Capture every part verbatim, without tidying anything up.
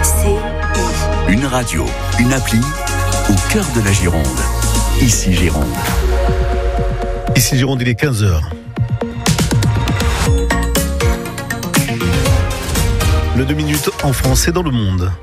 C I. Une radio, une appli, au cœur de la Gironde. Ici Gironde. Ici Gironde, il est quinze heures. Le deux minutes en français dans le monde.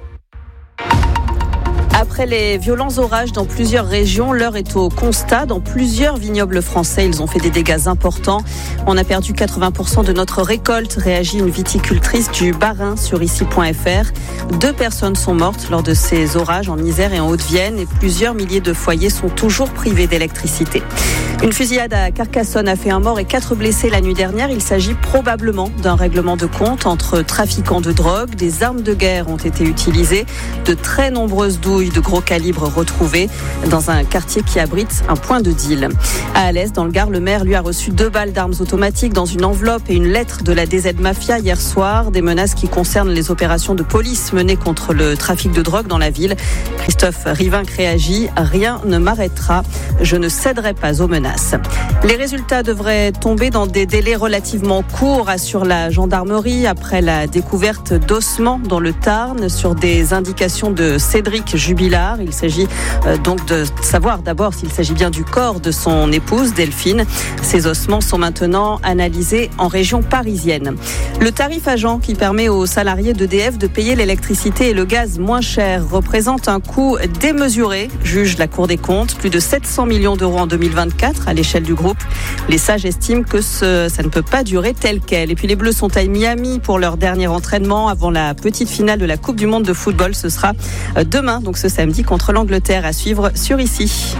Après les violents orages dans plusieurs régions, l'heure est au constat. Dans plusieurs vignobles français, ils ont fait des dégâts importants. On a perdu quatre-vingts pour cent de notre récolte, réagit une viticultrice du Bas-Rhin sur ici point f r. Deux personnes sont mortes lors de ces orages en Isère et en Haute-Vienne et plusieurs milliers de foyers sont toujours privés d'électricité. Une fusillade à Carcassonne a fait un mort et quatre blessés la nuit dernière. Il s'agit probablement d'un règlement de compte entre trafiquants de drogue. Des armes de guerre ont été utilisées. De très nombreuses douilles de gros calibre retrouvées dans un quartier qui abrite un point de deal. À Alès, dans le Gard, le maire lui a reçu deux balles d'armes automatiques dans une enveloppe et une lettre de la D Z Mafia hier soir. Des menaces qui concernent les opérations de police menées contre le trafic de drogue dans la ville. Christophe Rivinc réagit. Rien ne m'arrêtera. Je ne céderai pas aux menaces. Les résultats devraient tomber dans des délais relativement courts, assure la gendarmerie, après la découverte d'ossements dans le Tarn sur des indications de Cédric Jubilard. Il s'agit euh, donc de savoir d'abord s'il s'agit bien du corps de son épouse Delphine. Ces ossements sont maintenant analysés en région parisienne. Le tarif agent qui permet aux salariés d'E D F de payer l'électricité et le gaz moins cher représente un coût démesuré, juge la Cour des comptes. Plus de sept cents millions d'euros en deux mille vingt-quatre à l'échelle du groupe. Les sages estiment que ce, ça ne peut pas durer tel quel. Et puis les Bleus sont à Miami pour leur dernier entraînement avant la petite finale de la Coupe du Monde de football. Ce sera demain, donc ce samedi, contre l'Angleterre, à suivre sur Ici.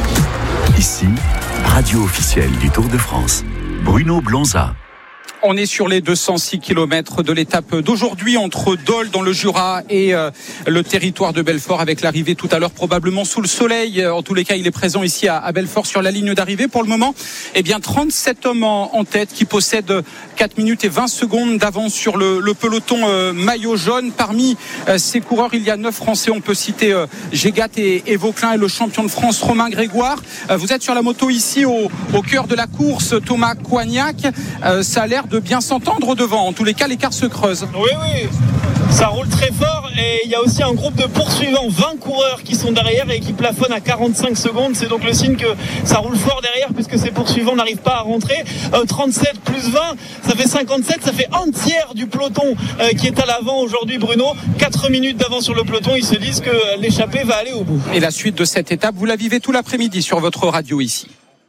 Ici, radio officielle du Tour de France. Bruno Blonza. On est sur les deux cent six kilomètres de l'étape d'aujourd'hui entre Dole dans le Jura et euh, le territoire de Belfort, avec l'arrivée tout à l'heure probablement sous le soleil. En tous les cas, il est présent ici à, à Belfort sur la ligne d'arrivée. Pour le moment, eh bien trente-sept hommes en, en tête qui possèdent quatre minutes et vingt secondes d'avance sur le, le peloton euh, maillot jaune. Parmi euh, ces coureurs, il y a neuf Français. On peut citer euh, Gégat et, et Vauclin et le champion de France Romain Grégoire. Euh, vous êtes sur la moto ici au, au cœur de la course, Thomas Coignac. Euh, ça a l'air de bien s'entendre devant. En tous les cas, l'écart se creuse. Oui, oui, ça roule très fort et il y a aussi un groupe de poursuivants, vingt coureurs qui sont derrière et qui plafonnent à quarante-cinq secondes. C'est donc le signe que ça roule fort derrière puisque ces poursuivants n'arrivent pas à rentrer. Euh, trente-sept plus vingt, ça fait cinquante-sept, ça fait un tiers du peloton euh, qui est à l'avant aujourd'hui, Bruno. quatre minutes d'avance sur le peloton, ils se disent que l'échappée va aller au bout. Et la suite de cette étape, vous la vivez tout l'après-midi sur votre radio ici.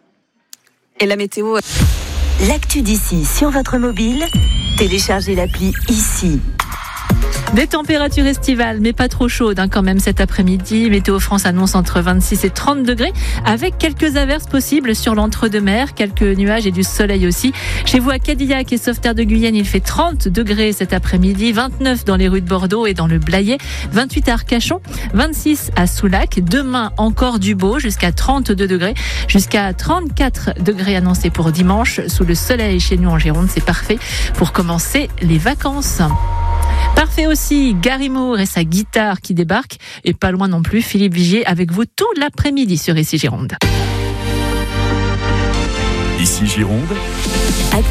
Et la météo... L'actu d'ici sur votre mobile, téléchargez l'appli Ici. Des températures estivales, mais pas trop chaudes hein, quand même cet après-midi. Météo France annonce entre vingt-six et trente degrés, avec quelques averses possibles sur l'entre-deux-mer, quelques nuages et du soleil aussi. Chez vous à Cadillac et Sauveterre de Guyenne, il fait trente degrés cet après-midi, vingt-neuf dans les rues de Bordeaux et dans le Blayais, vingt-huit à Arcachon, vingt-six à Soulac. Demain, encore du beau, jusqu'à trente-deux degrés, jusqu'à trente-quatre degrés annoncés pour dimanche. Sous le soleil chez nous en Gironde, c'est parfait pour commencer les vacances. Parfait aussi, Gary Moore et sa guitare qui débarque. Et pas loin non plus, Philippe Vigier avec vous tout l'après-midi sur Ici Gironde. Ici Gironde.